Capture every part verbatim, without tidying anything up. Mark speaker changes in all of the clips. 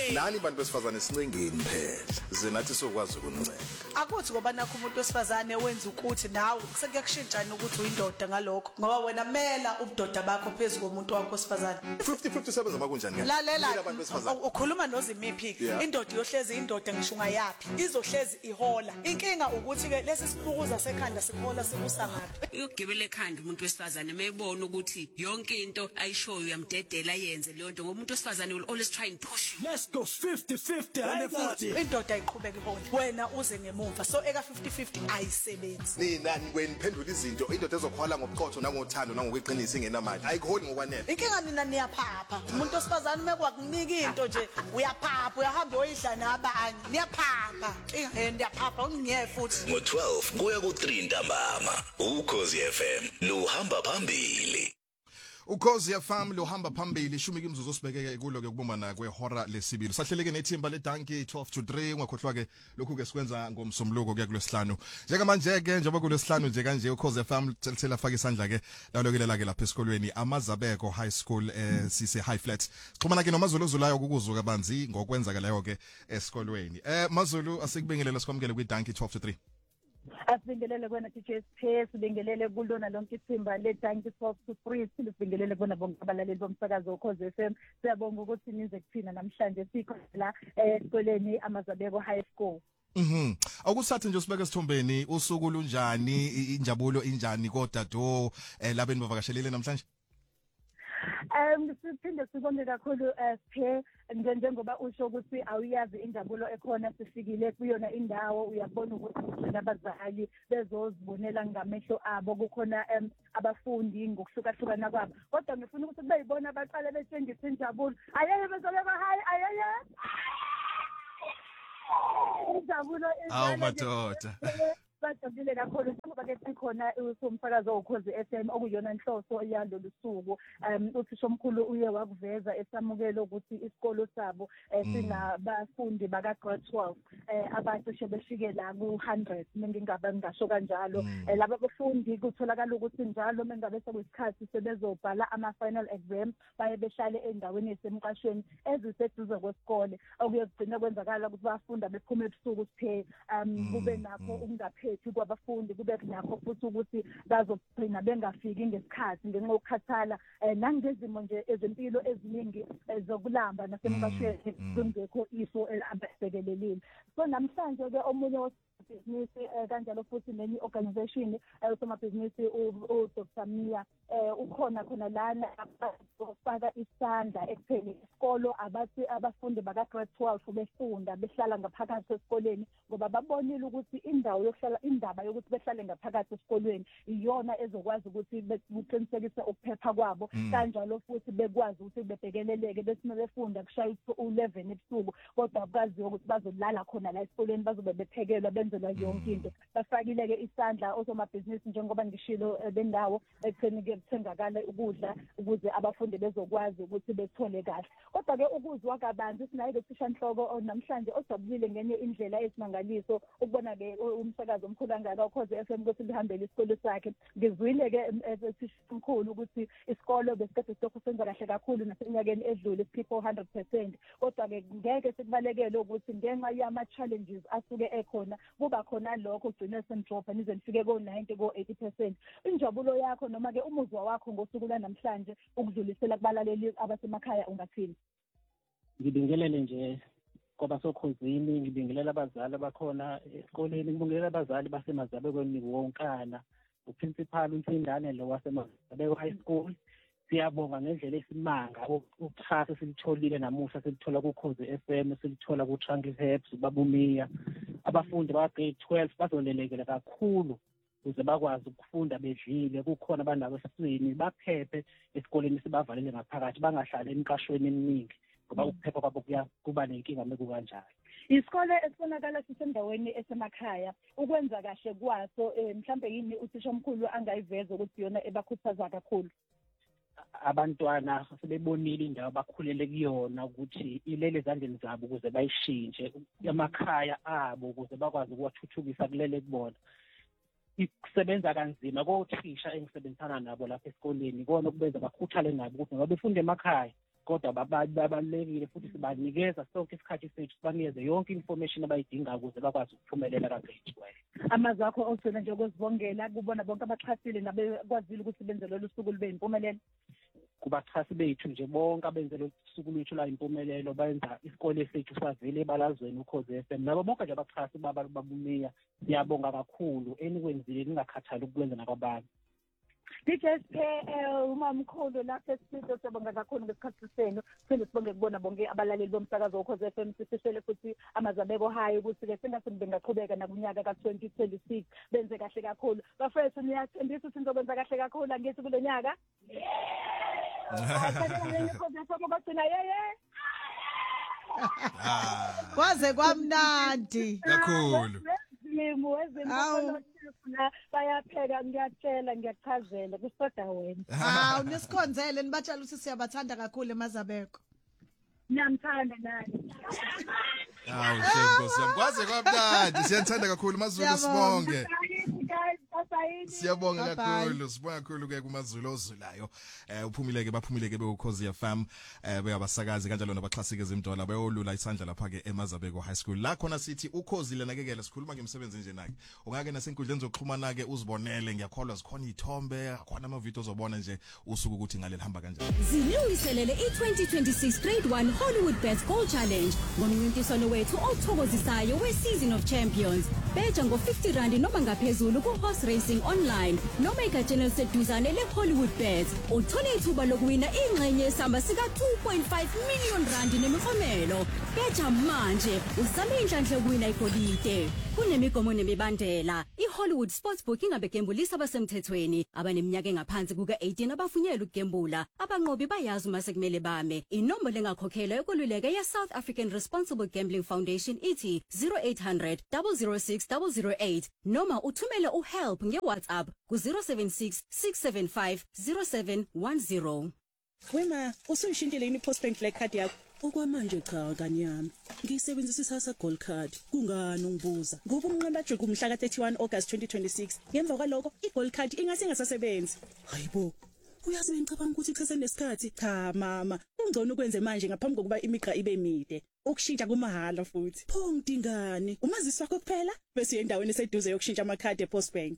Speaker 1: nani bantu besifazane sincengeni phela zenathi sokwazi ukunceka
Speaker 2: akuthi ngoba nakho umuntu wesifazane wenza ukuthi nawe sekuyakushintshana ukuthi uyindoda ngalokho ngoba wena mela ubudoda bakho phezulu komuntu wakho wesifazane
Speaker 1: fifty fifty sebenza makunjani ngani
Speaker 2: lalela ukhuluma nozimiphi indoda yohlezi indoda ngisho ungayapi izohlezi ihola inkinga ukuthi ke lesi sibukuza sekhanda sihola sibusa ngaphi
Speaker 3: ukugibela ekhanda umuntu wesifazane mayibona ukuthi yonke into ayishoyo uyamdedela yenze leyo nto ngoba umuntu wesifazane will always try and push you.
Speaker 4: Let's go fifty fifty one forty
Speaker 2: indoda iqhubeka ihona wena uze ngemumva so eka fifty fifty ayisebenzi
Speaker 1: nina weniphendula izinto indoda ezokhola ngobuqotho nangothando nangokweqinisa ingenamali ayikuholi ngokwanele
Speaker 2: inkinga nina niyaphapha umuntu wesifazane mekwakunika into nje uyaphapha uyahamba uyidla nabanye niyaphapha inkinga niyaphapha ungiye futhi
Speaker 5: ngo twelve kuya ku three ntambama ukhozi F M luhamba phambili
Speaker 6: Ukhozi F M lohamba phambili ishumi kimzuzu osibekeke kulo ke kubumbana kwehora lesibili sahleleke nethimba ledanki twelve to three ungakhohlwa ke lokhu ke sikwenza ngomsomluko kuya kulesihlanu njengamanje ke njengoba kulesihlanu nje kanje Ukhozi F M tselithela faka isandla ke lalokelela ke lapha esikolweni Amazabeko High School eh sise High Flats xhumana ke noMazulu ozulayo ukukuzuka banzi ngokwenzakalayo ke esikolweni eh Mazulu asikubingelela sikwamukele kwidanki twelve to three
Speaker 7: Asibingelele kwena D J Space sibingelele kulona lonke ithimba le Danki twelve to three sibingelele bona bonke abalaleli bomsakazo Ukhozi F M siyabonga ukuthi nize kuthina namhlanje sikho la esikoleni Amazabeko High School.
Speaker 6: Mhm. Awukusathi nje usibeke esithombeni usuku lunjani injabulo injani kodwa do labeni bavakashelile namhlanje?
Speaker 7: Um siphinde sibonge kakhulu siphe njengoba usho ukuthi awuyazi injabulo ekhona sifikile kuyona indawo uyabona ukuthi nabazali bezozibonela ngamehlo abo kukhona abafundi ngokuhlukahlukana kwabo kodwa ngifuna ukuthi bayibona abaqale betshengisa injabulo ayeye bezoleka hayi ayeye injabulo
Speaker 6: awu madoda
Speaker 7: Bajabulile kakhulu ngoba ke sikhona usomsakazo Ukhozi F M okuyona inhloso yalo lusuku um uthisha omkhulu uye wakuveza esamukelo ukuthi isikolo sabo sinabafundi baka grade twelve abacishe befike la ku one hundred ngingaba ngisho kanjalo laba bafundi kutholakala ukuthi njalo mengabe sekuyisikhathi sebezobhala ama final exam baye behlale endaweni esemqashweni eziseduze kwesikole okuye kugcina kwenzakala ukuthi bafunda bephuma ebusuku siphe um kube nakho ukungaphe kwabafundi kube nakho futhi ukuthi bazogcina bengafiki ngesikhathi ngenxa yokukhathala nangezimo nje ezempilo eziningi zokulamba nasemqashweni kungekho ifo abasekelelile so namhlanje ke omunye wosibhizinisi kanjalo futhi nenye organization usomabhizinisi u Doctor Mia ukhona khona lana abafaka isandla ekupheni isikolo abathi abafundi baka grade twelve befunda behlala ngaphakathi esikoleni ngoba babonile ukuthi indawo yokuhlala indaba yokuthi behlale ngaphakathi esikolweni iyona ezokwazi ukuthi beqinisekise ukuphepha kwabo kanjalo futhi bekwazi ukuthi bebhekeleleke besime befunda kushaya eleven ebusuku kodwa bazi ukuthi bazolala khona la esikoleni bazobe bephekelwa benzelwa yonke into bafakile ke isandla osomabhizinisi njengoba ngishilo bendawo ekutheni ke kuthengakala ukudla ukuze abafundi bezokwazi ukuthi bethole kahle kodwa ke ukuzwa kabanzi sinaye lesishanhloko namhlanje ojabulile ngenye indlela esimangaliso ukubona ke umsakazo omkhulu kangaka Ukhozi F M ukuthi lihambele isikole sakhe ngizwile ke esishimkhulu ukuthi isikole besikade sokho senza kahle kakhulu nasenyakeni edlule siphipha one hundred percent kodwa ke ngeke sikubalekele ukuthi ngenxa yama challenges asuke ekhona kuba khona lokho ugcina sendrop nize nifike ko ninety ko eighty percent injabulo yakho noma ke umuzwa wakho ngosuku lanamhlanje ukudlulisela kubalaleli abasemakhaya ungathini
Speaker 8: ngibingelele nje ngoba sokhozini ngibingelela abazali abakhona esikoleni ngibingelela abazali basemazabekweni wonkana uprincipal uNtindane lo wasemazabeko high school siyabonga ngendlela esimanga ukuthasa silitholile namuhla silithola ku Ukhozi F M silithola ku Triangle Herbs babumiya abafundi ba grade twelve bazolelekela kakhulu ukuze bakwazi ukufunda bedlile kukhona abandaba esiswini baphephe esikoleni sibavalele ngaphakathi bangahlali emqashweni eminingi ngoba ukuphepha kwabo kuba nenkinga meku kanjalo
Speaker 7: isikole esibonakala sisendaweni esemakhaya ukwenza kahle kwaso mhlambe yini uthisha omkhulu angayiveza ukuthi yona ebakhuthaza kakhulu
Speaker 8: abantwana sebebonile indawo bakhulele kuyona ukuthi ilele ezandleni zabo ukuze bayishintshe emakhaya abo ukuze bakwazi ukuwathuthukisa kulele kubona ikusebenza kanzima kothisha engisebenzisana nabo lapha esikoleni kona ukubenza bakhuthale nabo ukuthi ngoba befunde emakhaya kodwa babalulekile futhi sibanikeza sonke isikhathi sethu sibanikeze yonke information abayidinga ukuze bakwazi ukuphumelela ka-grade
Speaker 7: amazwi akho ogcina nje ukuzibongela kubona bonke abaxhasile nabekwazile ukuthi benze lolu suku lube yimpumelelo
Speaker 8: kubaxhasi bethu nje bonke abenze lolu suku lwethu la impumelelo benza isikole sethu savele ebalazweni Ukhozi F M nabo bonke nje abaxhasi babumiya siyabonga kakhulu enikwenzile ningakhathali ukwenza nakwabantu
Speaker 7: D J S K uma mkhulu lapha esitho sibonga kakhulu ngesikhathi senu sinde sibonge kubona bonke abalaleli bomsakazo Ukhozi F M sisishele futhi amazabeko hayi ukuthi ke singathi bengaqhubeka nakunyaka ka twenty twenty-six benze kahle kakhulu bafethu niyathembisa ukuthi nizokwenza kahle kakhulu angithi kulo nyaka
Speaker 2: kwaze kwamnandi
Speaker 6: kakhulu
Speaker 7: Yimo wezempilo bayapheka ngiyatshela ngiyachazela kusoda wena
Speaker 2: hawu nisikhonzele nibatshela ukuthi siyabathanda kakhulu emazabeko
Speaker 7: Niyamthanda nani
Speaker 6: Hawu Nkosi yami kwaze kwamnandi siyathanda kakhulu maZulu sibonge Siyabonga kakhulu sibonga kakhulu ke kumaZulu ozulayo eh uphumileke baphumileke beUkhozi F M eh beyabasakazi kanjalo nabaxhasike ezimdola bayolula isandla lapha ke eMazabeko High School la khona sithi ukhozi lenakekela sikhuluma ngemsebenzi nje nake ungake nasenkundleni zokuxhumana ke uzibonele ngiyakholwa zikhona ithombe akhona ama video uzobona nje usuku ukuthi ngale lihamba kanjani
Speaker 9: Zilungiselele i twenty twenty-six Grade one Hollywood Bets Goal Challenge ngomncintiswano wethu othokozisayo we Season of Champions beja ngo fifty rand noma ngaphezulu ku horse racing online noma igajeni seduzane le Hollywood Bets uthola ithuba lokuwina ingxenye yesamba sika two point five million rand nemiklomelo beja manje usale inhlanhla yokuwina igolide kunemigomo nemibandela iHollywood Sportsbook ingabegembulisa abasemthethweni abaneminyaka engaphansi kuka eighteen abafunyela ukugembula abanqobi bayazi uma sekumele bame inombolo engakhokhelwa yokululeka ye South African Responsible Gambling Foundation ithi zero eight hundred, zero zero six, zero zero eight noma uthumele uhelp ngeWhatsApp ku zero seven six, six seven five, zero seven one zero
Speaker 10: Wema usuyishintile ini Postbank Black Card yakho okwamanje cha kanyami ngisebenzisa isasa Gold Card kungani ungibuza ngoba unqaba nje kumhla ka thirty-one August twenty twenty-six ngemva kwaloko iGold Card ingase ingasasebenzi hayibo uyazi ngicabanga ukuthi kusese nesikhathi cha mama ungcono ukwenze manje ngaphambi kokuba imigqa ibe mide ukushintsha kumahala futhi pho ngidingani umazisi wakho kuphela bese endaweni eseduze yokushintsha amakhadi ePostbank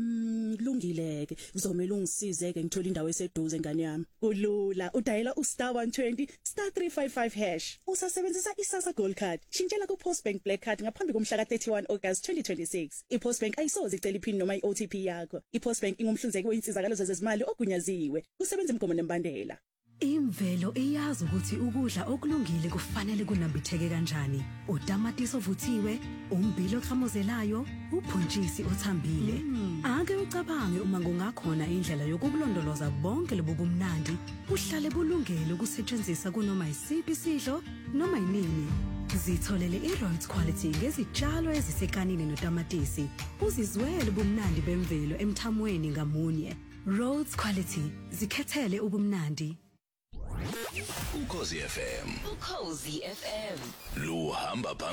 Speaker 10: mm kulungileke uzomela ungisizeke ngithola indawo eseduze ngane yami kulula udayela ustar one twenty star three five five hash usasebenzisa isasa Gold Card shintshela ku Postbank Black Card ngaphambi komhla ka thirty-one August twenty twenty-six iPostbank ayisoze icela iphini noma iO T P yakho iPostbank ingumhlinzeki weinsizakalo zezimali ogunyaziwe usebenza imgomo nembandela
Speaker 9: Imvelo iyazi ukuthi ukudla okulungile kufanele kunambitheke kanjani. Utamatisi ovuthiwe, umbilo oqhamuzelayo, ubhontshisi othambile. Mm. Ake ucabange uma kungakhona indlela yokukulondoloza bonke lobu bumnandi, uhlale bulungile ukusetshenziswa kunoma isiphi isidlo noma inini. Zitholele iRhodes Quality ngezitshalo ezisekanini notamatisi. Uzizwele ubumnandi bemvelo emthamweni ngamunye. Rhodes Quality zikhethele ubumnandi.
Speaker 5: Ukhozi F M.
Speaker 11: Ukhozi F M.
Speaker 5: Luhamba